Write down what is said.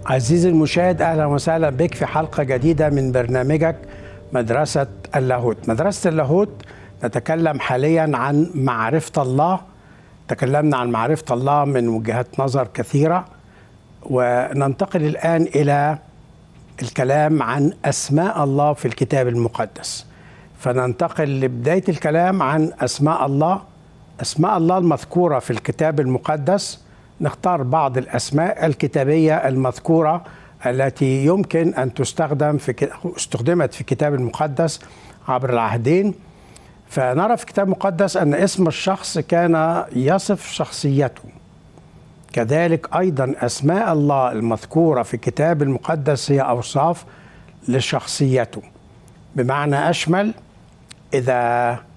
عزيزي المشاهد، أهلا وسهلا بك في حلقة جديدة من برنامجك مدرسة اللاهوت. مدرسة اللاهوت نتكلم حاليا عن معرفة الله. تكلمنا عن معرفة الله من وجهات نظر كثيرة، وننتقل الآن إلى الكلام عن أسماء الله في الكتاب المقدس. فننتقل لبداية الكلام عن أسماء الله. أسماء الله المذكورة في الكتاب المقدس، نختار بعض الأسماء الكتابية المذكورة التي يمكن أن استخدمت في الكتاب المقدس عبر العهدين. فنرى في الكتاب المقدس أن اسم الشخص كان يصف شخصيته، كذلك أيضا أسماء الله المذكورة في الكتاب المقدس هي أوصاف لشخصيته. بمعنى أشمل، إذا